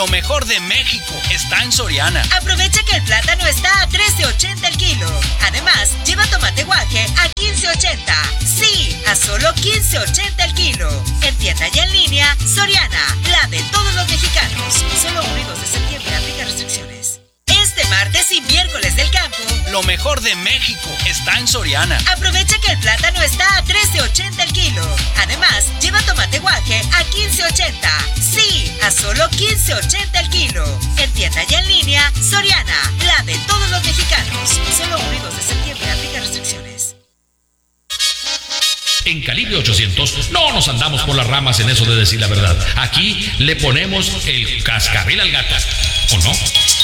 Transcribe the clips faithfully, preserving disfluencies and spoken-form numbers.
Lo mejor de México está en Soriana. Aprovecha que el plátano está a trece ochenta el kilo. Además, lleva tomate guaje a quince ochenta. Sí, a solo quince ochenta el kilo. En tienda y en línea, Soriana, la de todos los mexicanos. Solo uno y dos de septiembre, aplica restricciones. Este martes y miércoles del campo, lo mejor de México está en Soriana. Aprovecha que el plátano está a trece ochenta el kilo. Además, lleva tomate guaje a quince ochenta. Sí, a solo quince ochenta el kilo. En tienda y en línea, Soriana, la de todos los mexicanos. Solo uno y dos de septiembre, aplica restricciones. En Calibre ochocientos no nos andamos por las ramas en eso de decir la verdad. Aquí le ponemos el cascabel al gato, ¿o no?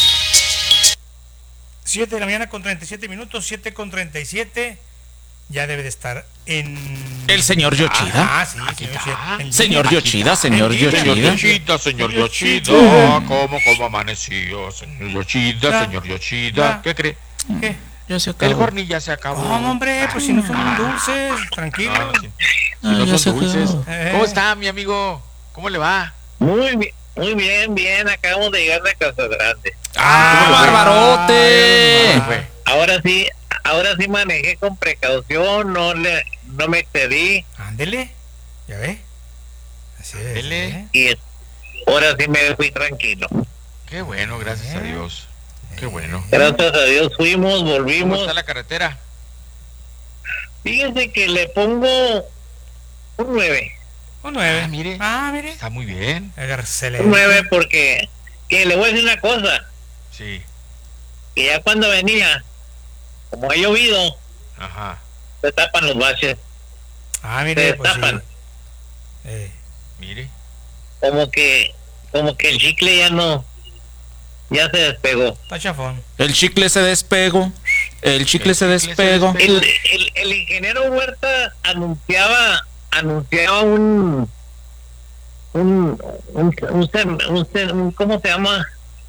siete de la mañana con treinta y siete minutos, siete con treinta y siete. Ya debe de estar en... El señor Yoshida. Ah, sí, señor Yoshida. Señor Yoshida, señor Yoshida. Señor Yoshida, señor Yoshida. ¿Cómo, cómo amaneció? Señor Yoshida, señor Yoshida. ¿Qué cree? ¿Qué? Ya se acabó. El horny ya se acabó. No, hombre, pues si no son dulces, tranquilo. No, no, sí. Si no ya son se dulces. acabó. ¿Cómo está, mi amigo? ¿Cómo le va? Muy bien, muy bien, bien. Acabamos de llegar de Casa Grande. ¡Ah, barbarote! Ay, Ahora sí, ahora sí manejé con precaución, no le, no me excedí ándele, ya ve. Así es. Ándele. ¿eh? y ahora sí me fui tranquilo. Qué bueno, gracias a Dios. Qué bueno. Gracias a Dios fuimos, ¿Cómo volvimos. está la carretera? Fíjense que le pongo un nueve. Un nueve. Ah, mire. Ah, mire. Está muy bien. Excelente. Un nueve porque, que le voy a decir una cosa, Sí. que ya cuando venía, como ha llovido, Ajá. se tapan los baches, Ah, se mire, pues sí. destapan. Eh, Mire. Como que, como que el chicle ya no, ya se despegó. está chafón. El chicle se despegó. El chicle El se chicle se despegó. despegó. El, el, el ingeniero Huerta anunciaba anunciaba un un, un, un, un, un- un- ¿cómo se llama?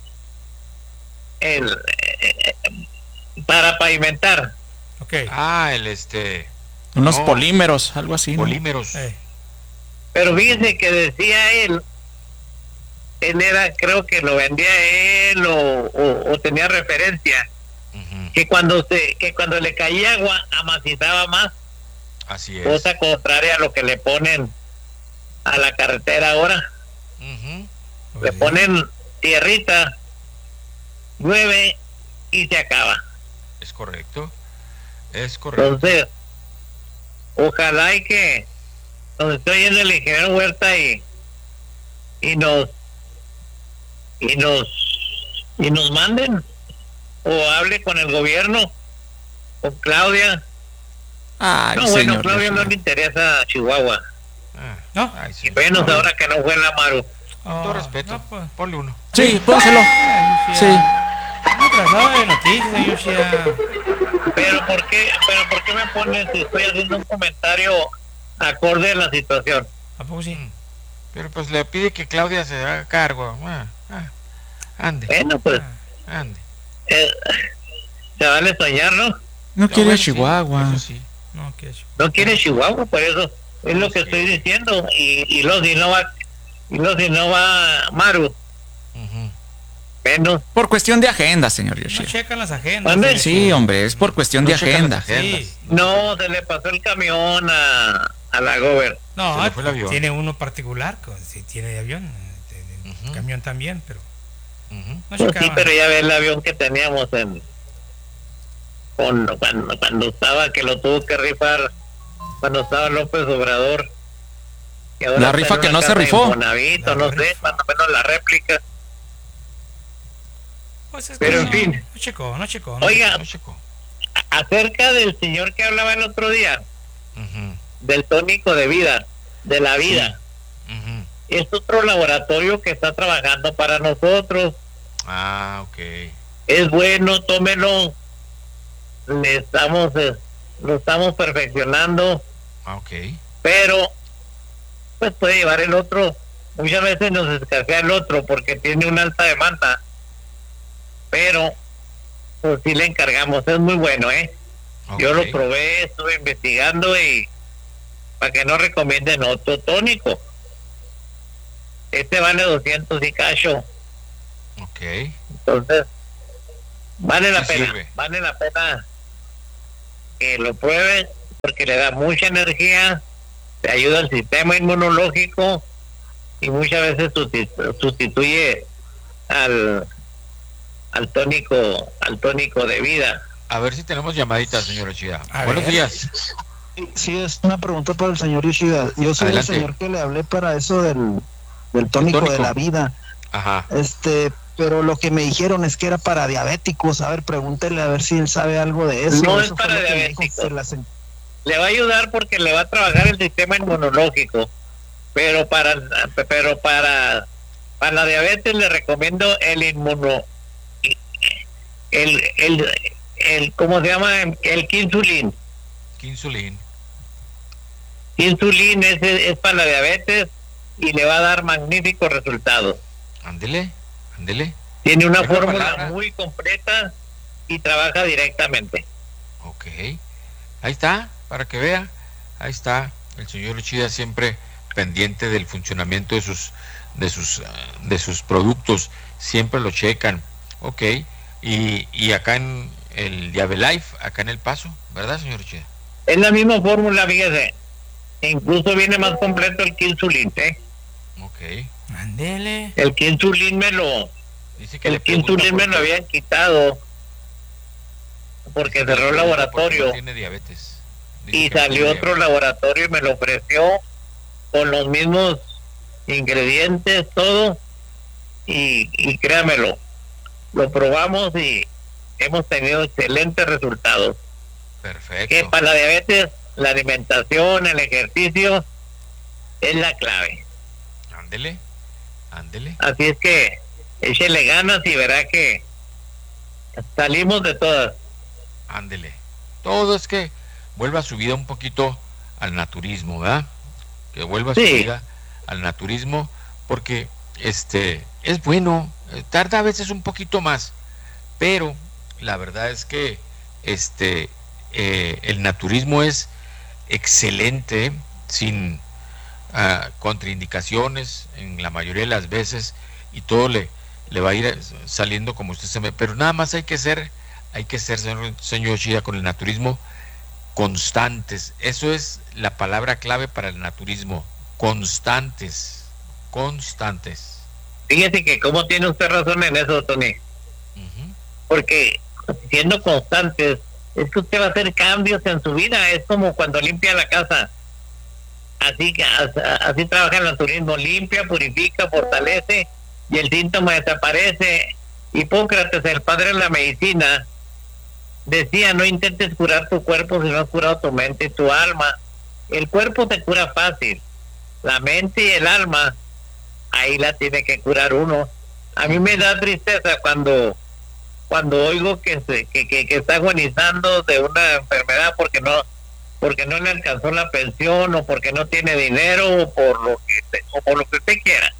El eh, para pavimentar. Ok. Ah, el este. Unos No. polímeros, algo así, ¿no? Polímeros. Eh, Pero fíjese que decía él, él era, creo que lo vendía él o, o, o tenía referencia, Ujú. que cuando se que cuando le caía agua amacizaba más, Así es. cosa contraria a lo que le ponen a la carretera ahora. Ujú. pues Le sí. ponen tierrita, llueve y se acaba. Es correcto. Es correcto. Entonces, ojalá y que nos esté oyendo el ingeniero Huerta y y nos y nos y nos manden o hable con el gobierno, con Claudia. Ay, No, bueno, señor Claudia no Yoshida. le interesa Chihuahua, Ah, ¿No? ay, sí. y menos No, ahora que no fue la Maru. con todo Oh, respeto. no, pues. Ponle uno. Sí, pónselo. Ay, Sí. No trataba de noticias, señor Yoshida. Pero ¿por qué, pero por qué me pones si estoy haciendo un comentario acorde a la situación? ¿A poco sí? Pero pues le pide que Claudia se haga cargo. Ah, ah, ande, Bueno, pues ande. eh, se vale soñar, ¿no? No No, quiere bueno, a sí, Chihuahua. eso sí. No, que eso. No quiere Chihuahua, por eso es lo que Sí. estoy diciendo. Y, y los si no va, y los si no va Maru, Ujú. menos. Por cuestión de agenda, señor No Yoshida. checan las agendas. ¿Mande? eh. Sí, hombre, es por cuestión No de checan agenda. las agendas. Sí. No, se le pasó el camión a, a la Gober. No, Se le fue el avión. tiene uno particular, con- sí, tiene de avión, eh, de, de Ujú. camión también, pero Ujú. no Pues sí, checaban. pero ya ve el avión que teníamos en con, cuando, cuando estaba que lo tuvo que rifar, cuando estaba López Obrador. Y ahora La está rifa en que una no se casa en rifó. Bonavito, La no sé, rifa. más o menos la réplica. Pues es pero que en no, fin. No checó, no checó. No Oiga, No, chico. a- acerca del señor que hablaba el otro día, Ujú. del tónico de vida, de la vida, Ujú. es otro laboratorio que está trabajando para nosotros. Ah, ok. Es bueno, tómelo. Le estamos, eh, lo estamos perfeccionando, Ah, ok. pero pues puede llevar el otro. Muchas veces nos escasea el otro porque tiene una alta demanda, pero pues sí le encargamos. Es muy bueno, ¿eh? Yo lo Ok. probé, estuve investigando y para que no recomienden otro tónico. Este vale doscientos y cacho. Ok. Entonces, vale la Sí pena, sirve. vale la pena que lo prueben porque le da mucha energía, te ayuda al sistema inmunológico y muchas veces sustitu- sustituye al al tónico al tónico de vida. A ver si tenemos llamadita, señor Yoshida. A Buenos ver. días. Sí, es una pregunta para el señor Yoshida. Yo soy Adelante. el señor que le hablé para eso del, del tónico, tónico? de la vida. Ajá. Este, pero lo que me dijeron es que era para diabéticos. A ver, pregúntele a ver si él sabe algo de eso. No Eso es fue para lo que me dijo, diabéticos. se las en- Le va a ayudar porque le va a trabajar el sistema inmunológico, pero para pero para para la diabetes le recomiendo el inmuno el el el ¿cómo se llama? El Kinsulin. Kinsulin. Insulin es, es para la diabetes y le va a dar magníficos resultados. Ándele, ándele. Tiene una Buena fórmula palabra. muy completa y trabaja directamente. Ok. Ahí está, para que vea. Ahí está el señor Yoshida siempre pendiente del funcionamiento de sus de sus ah, de sus productos. Siempre lo checan. Ok. Y, y acá en el Diabelife, acá en El Paso, ¿verdad, señor Yoshida? Es la misma fórmula, fíjese. Incluso viene más completo el Kinsulin, ¿eh? Ok. Ándele. El Kinsulin me lo Dice que el le pregunta Kinsulin me por lo qué- habían quitado porque dice que cerró el le pregunta por qué laboratorio no tiene diabetes. Dice y que no salió tiene otro laboratorio y me lo ofreció con los mismos ingredientes, todo, y, y créamelo, lo probamos y hemos tenido excelentes resultados. Perfecto. Que para la diabetes, la alimentación, el ejercicio es la clave. Ándele, ándele. Así es que échele ganas y verá que salimos de todas. Ándele. Todo es que vuelva su vida un poquito al naturismo, ¿verdad? Que vuelva su Sí. vida al naturismo, porque este es bueno, eh, tarda a veces un poquito más, pero la verdad es que este eh, el naturismo es excelente, sin ah, contraindicaciones en la mayoría de las veces, y todo le, le va a ir eh, saliendo como usted se ve, pero nada más hay que ser, hay que ser, señor, señor Yoshida, con el naturismo constantes. Eso es la palabra clave para el naturismo, constantes, constantes. Fíjese que como tiene usted razón en eso, Tony, Ujú. porque siendo constantes es que usted va a hacer cambios en su vida. Es como cuando limpia la casa, así que as- así trabaja el naturismo: limpia, purifica, fortalece y el síntoma desaparece. Hipócrates, el padre de la medicina, decía: no intentes curar tu cuerpo si no has curado tu mente y tu alma. El cuerpo se cura fácil, la mente y el alma ahí la tiene que curar uno. A mí me da tristeza cuando cuando oigo que se, que, que, que está agonizando de una enfermedad porque no porque no le alcanzó la pensión, o porque no tiene dinero, o por lo que te- o por lo que usted quiera,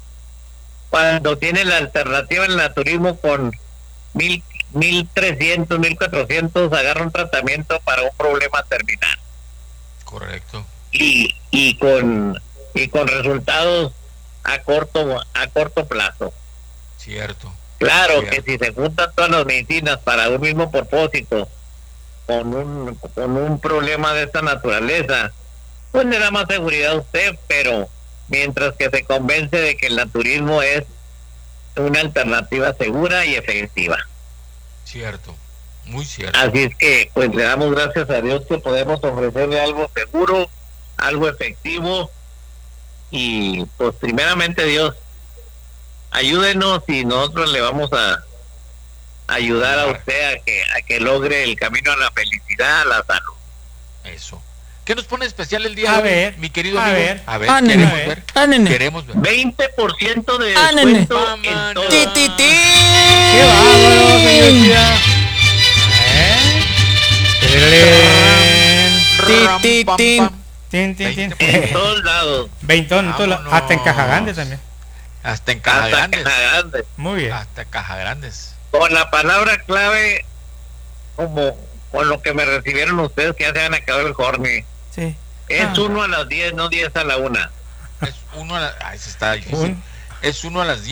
cuando tiene la alternativa en el naturismo. Con mil mil trescientos mil cuatrocientos agarra un tratamiento para un problema terminal Correcto. y y con y con resultados a corto a corto plazo. Cierto. Claro Cierto. que si se juntan todas las medicinas para un mismo propósito, con un con un problema de esta naturaleza, pues le da más seguridad a usted, pero mientras que se convence de que el naturismo es una alternativa segura y efectiva. Cierto. Muy cierto. Así es que pues le damos gracias a Dios que podemos ofrecerle algo seguro, algo efectivo, y pues primeramente Dios, ayúdenos y nosotros le vamos a ayudar a usted a que a que logre el camino a la felicidad, a la salud. Eso. ¿Qué nos pone especial el día A de hoy, ver, mi querido a amigo? ver. A ver, Ah, nene. queremos A ver. ver. Ah, nene. Queremos ver. veinte por ciento de Ah, nene. descuento en Vámonos. todo. Ti, ti, ti. ¡Qué bárbaro, señor Yoshida! ¿Eh? Tererén. Ti, ti, Ram, ti. pam, pam. Tin, tin, tin. En todos lados, Veintón, en todos lados. Vámonos. Hasta en Caja Grande también. Hasta en caja hasta grandes. Caja Grande. Muy bien. Hasta caja grandes. Con la palabra clave, como con lo que me recibieron ustedes, que ya se han acabado el horny. Sí. Es Ah. uno a las diez, no diez a la una. Es uno a la... Ay, se está difícil. Un- Es uno a las diez.